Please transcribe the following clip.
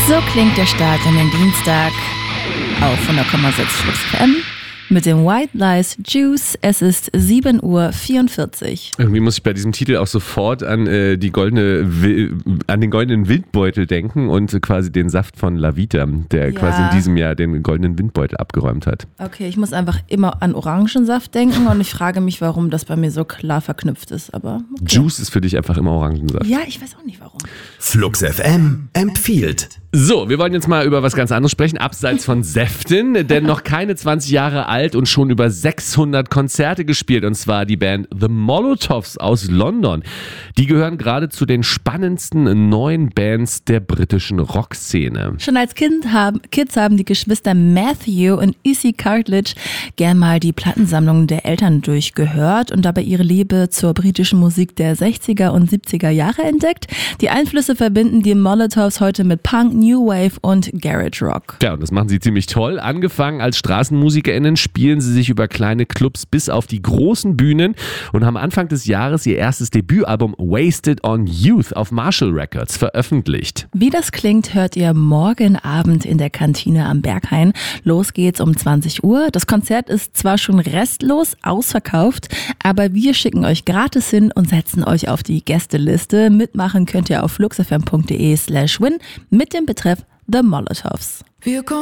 So klingt der Start in den Dienstag auf 100,6 Flux FM mit dem White Lies Juice. Es ist 7:44 Uhr. Irgendwie muss ich bei diesem Titel auch sofort an den goldenen Windbeutel denken und quasi den Saft von La Vita, der quasi in diesem Jahr den goldenen Windbeutel abgeräumt hat. Okay, ich muss einfach immer an Orangensaft denken und ich frage mich, warum das bei mir so klar verknüpft ist. Aber okay. Juice ist für dich einfach immer Orangensaft. Ja, ich weiß auch nicht warum. Flux FM empfiehlt. So, wir wollen jetzt mal über was ganz anderes sprechen, abseits von Säften, denn noch keine 20 Jahre alt und schon über 600 Konzerte gespielt, und zwar die Band The Molotovs aus London. Die gehören gerade zu den spannendsten neuen Bands der britischen Rockszene. Schon als Kids haben die Geschwister Matthew und Izzy Cartledge gern mal die Plattensammlungen der Eltern durchgehört und dabei ihre Liebe zur britischen Musik der 60er und 70er Jahre entdeckt. Die Einflüsse verbinden die Molotovs heute mit Punk, New Wave und Garage Rock. Ja, und das machen sie ziemlich toll. Angefangen als StraßenmusikerInnen spielen sie sich über kleine Clubs bis auf die großen Bühnen und haben Anfang des Jahres ihr erstes Debütalbum Wasted on Youth auf Marshall Records veröffentlicht. Wie das klingt, hört ihr morgen Abend in der Kantine am Berghain. Los geht's um 20 Uhr. Das Konzert ist zwar schon restlos ausverkauft, aber wir schicken euch gratis hin und setzen euch auf die Gästeliste. Mitmachen könnt ihr auf fluxfm.de/win mit dem Betreff The Molotovs.